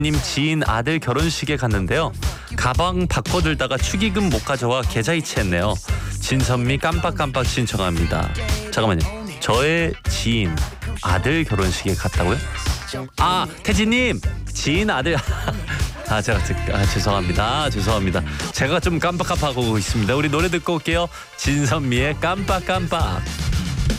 님 지인 아들 결혼식에 갔는데요. 가방 바꿔들다가 축의금 못 가져와 계좌이체했네요. 진선미 깜빡깜빡 신청합니다. 잠깐만요. 저의 지인 아들 결혼식에 갔다고요? 아, 태진님 지인 아들 제가 죄송합니다. 제가 좀 깜빡깜빡하고 있습니다. 우리 노래 듣고 올게요. 진선미의 깜빡깜빡.